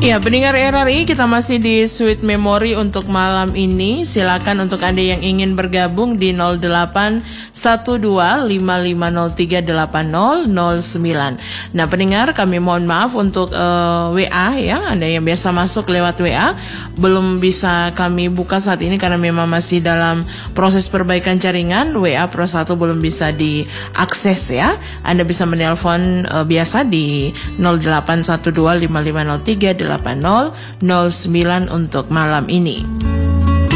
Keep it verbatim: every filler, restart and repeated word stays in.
Ya, pendengar R R I, kita masih di Sweet Memory untuk malam ini. Silakan untuk Anda yang ingin bergabung di nol delapan satu dua lima lima nol tiga delapan nol nol sembilan. Nah, pendengar, kami mohon maaf untuk uh, W A ya. Anda yang biasa masuk lewat W A belum bisa kami buka saat ini karena memang masih dalam proses perbaikan jaringan. W A Pro satu belum bisa diakses ya. Anda bisa menelpon uh, biasa di nol delapan satu dua lima lima nol tiga delapan nol nol sembilan untuk malam ini.